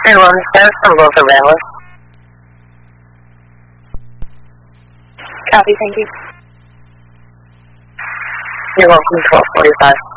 3-1, status from both of Atlas. Copy, thank you. You're welcome, 1245.